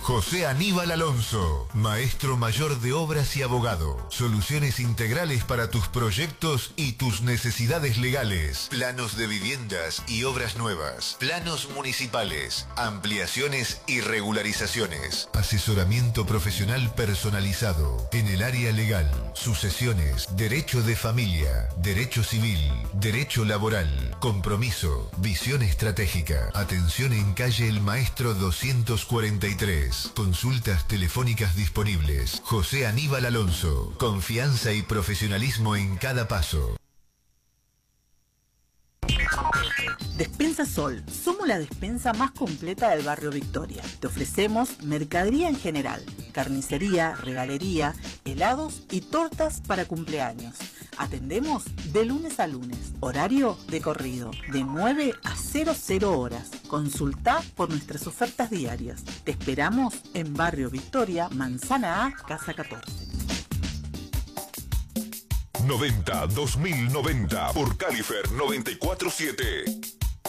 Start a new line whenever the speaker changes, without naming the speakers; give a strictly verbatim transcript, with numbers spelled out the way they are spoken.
José Aníbal Alonso, maestro mayor de obras y abogado. Soluciones integrales para tus proyectos y tus necesidades legales. Planos de viviendas y obras nuevas. Planos municipales, ampliaciones y regularizaciones. Asesoramiento profesional personalizado en el área legal. Sucesiones, derecho de familia, derecho civil, derecho laboral, compromiso, visión estratégica. Atención en calle El Maestro doscientos cuarenta y tres. Consultas telefónicas disponibles. José Aníbal Alonso. Confianza y profesionalismo en cada paso.
Despensa Sol. Somos la despensa más completa del barrio Victoria. Te ofrecemos mercadería en general, carnicería, regalería, helados y tortas para cumpleaños. Atendemos de lunes a lunes. Horario de corrido, de nueve a cero horas. Consulta por nuestras ofertas diarias. Te esperamos en Barrio Victoria, Manzana A, Casa catorce.
noventa dos mil noventa por Califer noventa y cuatro siete.